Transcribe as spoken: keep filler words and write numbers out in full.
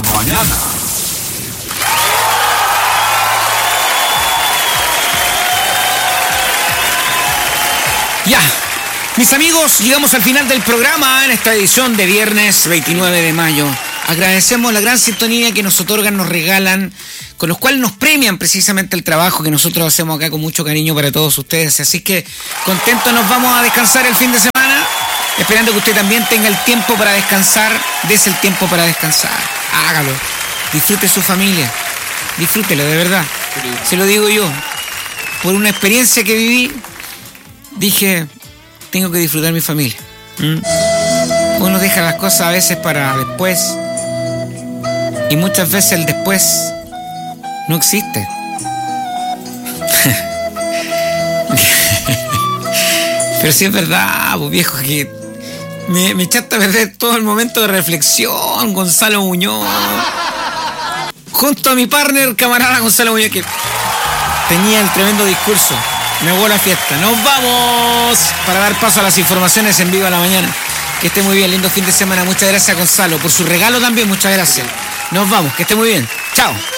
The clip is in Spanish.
mañana. Ya, mis amigos, llegamos al final del programa en esta edición de viernes veintinueve de mayo. Agradecemos la gran sintonía que nos otorgan, nos regalan, con los cuales nos premian precisamente el trabajo que nosotros hacemos acá con mucho cariño para todos ustedes. Así que contentos nos vamos a descansar el fin de semana, esperando que usted también tenga el tiempo para descansar. Dese el tiempo para descansar, hágalo, disfrute su familia, disfrútelo de verdad. Se lo digo yo, por una experiencia que viví, dije, tengo que disfrutar mi familia. ¿Mm? Uno deja las cosas a veces para después, y muchas veces el después no existe. Pero sí es verdad, pues viejo, que me, me echaste a perder todo el momento de reflexión, Gonzalo Muñoz, junto a mi partner, camarada Gonzalo Muñoz, que tenía el tremendo discurso. Me hago la fiesta. Nos vamos para dar paso a las informaciones en vivo a la mañana. Que esté muy bien, lindo fin de semana. Muchas gracias, Gonzalo, por su regalo también. Muchas gracias. Nos vamos, que esté muy bien. Chao.